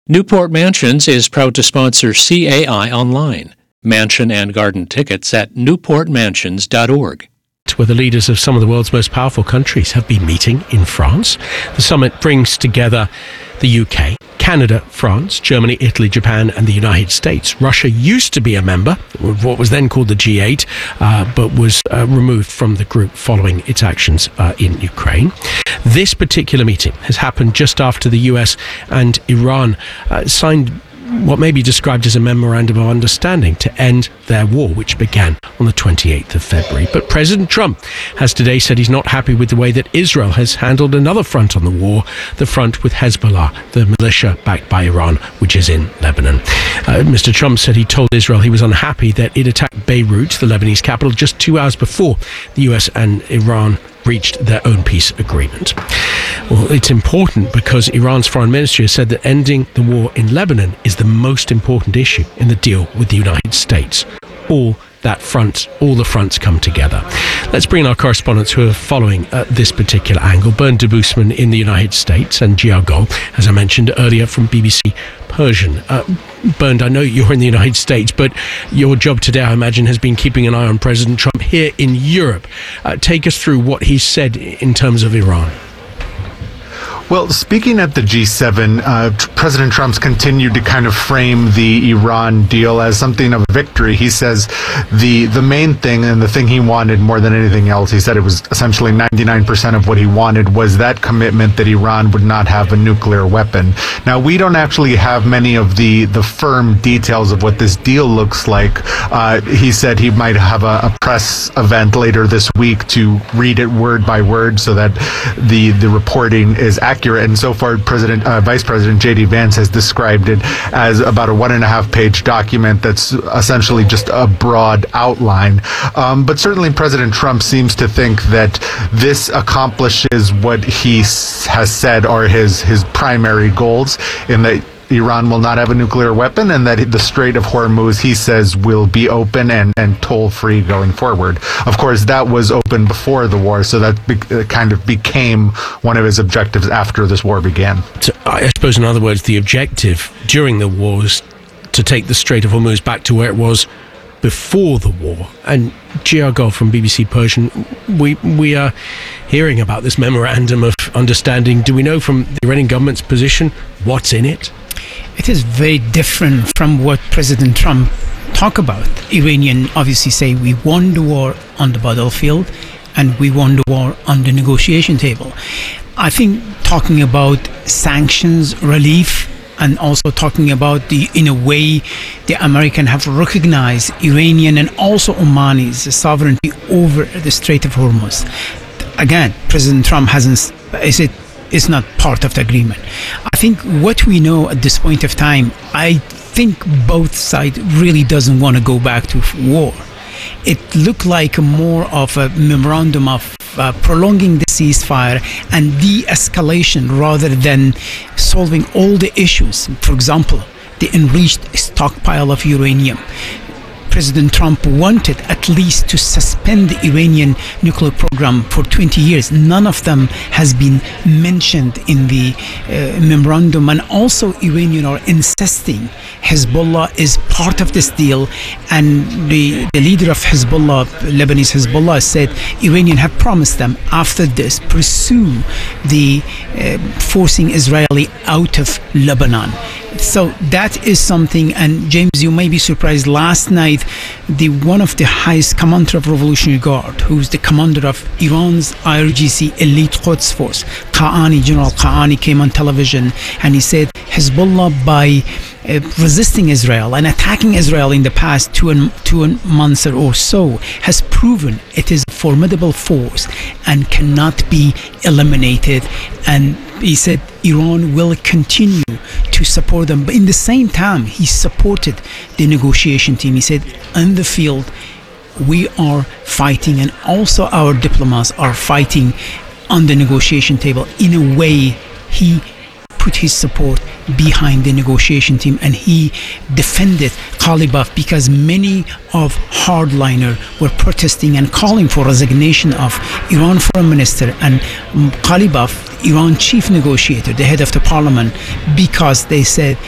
Newport Mansions is proud to sponsor CAI Online. Mansion and garden tickets at newportmansions.org. Where the leaders of some of the world's most powerful countries have been meeting in France. The summit brings together the UK, Canada, France, Germany, Italy, Japan, and the United States. Russia used to be a member of what was then called the G8, but was removed from the group following its actions in Ukraine. This particular meeting has happened just after the US and Iran signed what may be described as a memorandum of understanding to end their war, which began on the 28th of February. But President Trump has today said he's not happy with the way that Israel has handled another front on the war, the front with Hezbollah, the militia backed by Iran, which is in Lebanon. Mr. Trump said he told Israel he was unhappy that it attacked Beirut, the Lebanese capital, just 2 hours before the US and Iran reached their own peace agreement. Well, it's important because Iran's foreign ministry has said that ending the war in Lebanon is the most important issue in the deal with the United States. All the fronts come together. Let's bring in our correspondents who are following this particular angle. Bernd Debusman in the United States and Jia Gol, as I mentioned earlier, from BBC Persian. Bernd, I know you're in the United States, but your job today, I imagine, has been keeping an eye on President Trump here in Europe. Take us through what he said in terms of Iran. Well, speaking at the G7, President Trump's continued to kind of frame the Iran deal as something of a victory. He says the main thing and the thing he wanted more than anything else, he said it was essentially 99% of what he wanted, was that commitment that Iran would not have a nuclear weapon. Now, we don't actually have many of the firm details of what this deal looks like. He said he might have a press event later this week to read it word by word so that the reporting is accurate. And so far, Vice President J.D. Vance has described it as about a 1.5-page document that's essentially just a broad outline. But certainly President Trump seems to think that this accomplishes what he has said are his primary goals, in that Iran will not have a nuclear weapon, and that the Strait of Hormuz, he says, will be open and toll-free going forward. Of course, that was open before the war, so that kind of became one of his objectives after this war began. So I suppose, in other words, the objective during the war was to take the Strait of Hormuz back to where it was before the war. And Jia Gol from BBC Persian, we are hearing about this memorandum of understanding. Do we know from the Iranian government's position what's in it? It is very different from what President Trump talk about. Iranian obviously say we won the war on the battlefield and we won the war on the negotiation table. I think talking about sanctions relief and also talking about in a way the American have recognized Iranian and also Omani's sovereignty over the Strait of Hormuz. Again, President Trump is not part of the agreement. I think what we know at this point of time, I think both sides really doesn't want to go back to war. It looked like more of a memorandum of prolonging the ceasefire and de-escalation rather than solving all the issues. For example, the enriched stockpile of uranium. President Trump wanted at least to suspend the Iranian nuclear program for 20 years. None of them has been mentioned in the memorandum. And also Iranian are insisting Hezbollah is part of this deal. And the leader of Hezbollah, Lebanese Hezbollah, said Iranian have promised them after this pursue the forcing Israeli out of Lebanon. So that is something. And James, you may be surprised, last night one of the highest commander of Revolutionary Guard, who's the commander of Iran's IRGC elite Quds force, General Qa'ani, came on television and he said Hezbollah, by resisting Israel and attacking Israel in the past two months or so, has proven it is a formidable force and cannot be eliminated. And he said Iran will continue to support them. But in the same time, he supported the negotiation team. He said, on the field, we are fighting, and also our diplomats are fighting on the negotiation table. In a way, he put his support behind the negotiation team, and he defended Ghalibaf because many of hardliner were protesting and calling for resignation of Iran foreign minister and Ghalibaf, Iran chief negotiator, the head of the parliament, because they said